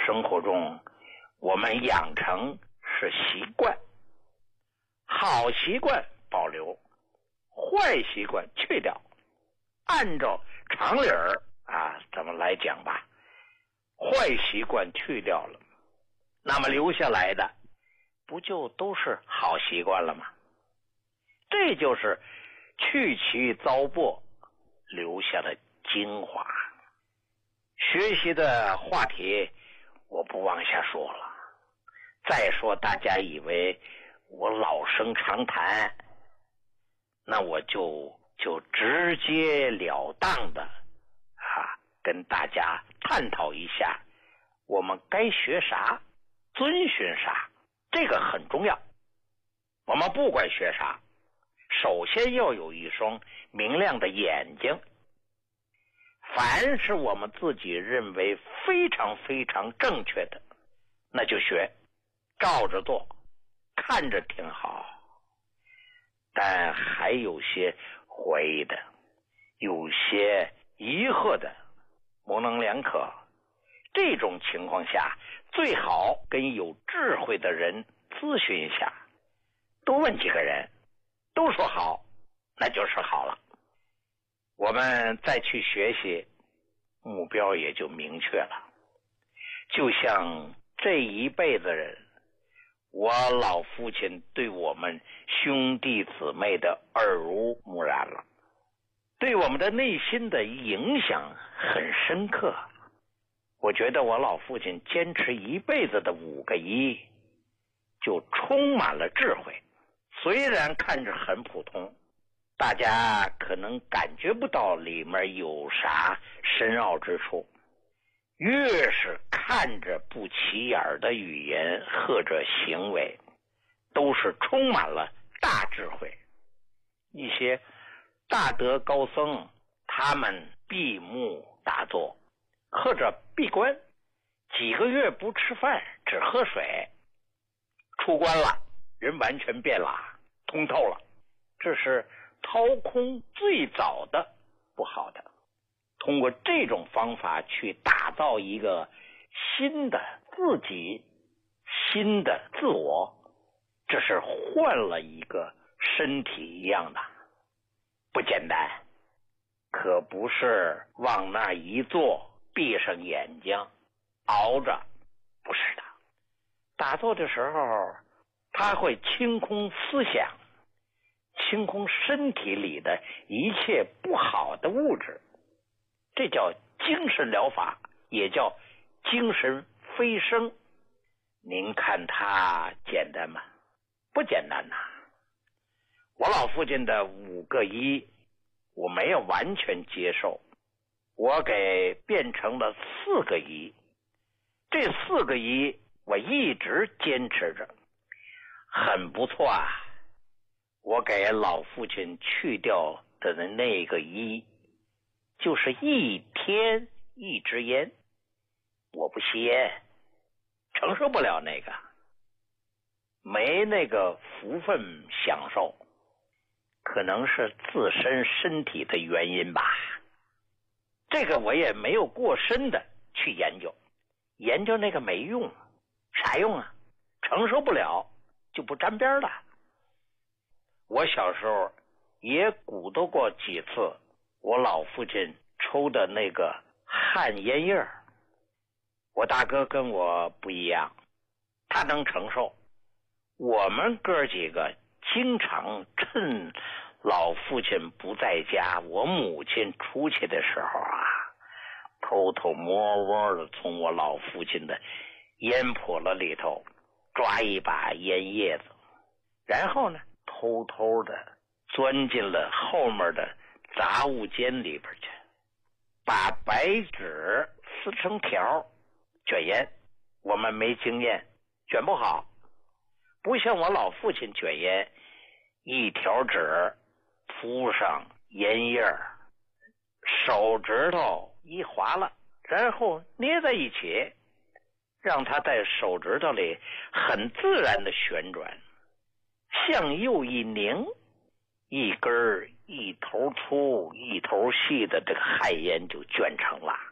生活中我们养成是习惯，好习惯保留，坏习惯去掉。按照常理儿咱们来讲吧，坏习惯去掉了，那么留下来的不就都是好习惯了吗？这就是去其糟粕，留下的精华。学习的话题我不往下说了，再说大家以为我老生常谈，那我就直截了当的跟大家探讨一下我们该学啥，遵循啥，这个很重要。我们不管学啥，首先要有一双明亮的眼睛。凡是我们自己认为非常非常正确的，那就学，照着做，看着挺好。但还有些怀疑的，有些疑惑的，模棱两可。这种情况下，最好跟有智慧的人咨询一下，多问几个人，都说好，那就是好了。我们再去学习，目标也就明确了。就像这一辈子人，我老父亲对我们兄弟姊妹的耳濡目染了，对我们的内心的影响很深刻。我觉得我老父亲坚持一辈子的5个一，就充满了智慧。虽然看着很普通，大家可能感觉不到里面有啥深奥之处，越是看着不起眼的语言或者行为，都是充满了大智慧。一些大德高僧，他们闭目打坐或者闭关，几个月不吃饭，只喝水，出关了，人完全变了，通透了。这是掏空最早的不好的。通过这种方法去打造一个新的自己，新的自我，这是换了一个身体一样的，不简单。可不是往那一坐，闭上眼睛熬着，不是的。打坐的时候，他会清空思想，清空身体里的一切不好的物质，这叫精神疗法，也叫精神飞升。您看它简单吗？不简单呐。我老父亲的5个一，我没有完全接受，我给变成了4个一。这4个一我一直坚持着，很不错啊。我给老父亲去掉的那个一，就是1天1支烟。我不吸烟，承受不了那个，没那个福分享受，可能是自身身体的原因吧。这个我也没有过深的去研究，研究那个没用，啥用啊？承受不了就不沾边了。我小时候也鼓捣过几次我老父亲抽的那个旱烟叶。我大哥跟我不一样，他能承受。我们哥几个经常趁老父亲不在家，我母亲出去的时候偷偷摸摸的从我老父亲的烟笸箩里头抓一把烟叶子，然后呢偷偷的钻进了后面的杂物间里边去，把白纸撕成条卷烟。我们没经验，卷不好，不像我老父亲卷烟，一条纸铺上烟叶，手指头一划了，然后捏在一起，让它在手指头里很自然的旋转，向右一拧，一根一头粗一头细的这个旱烟就卷成了。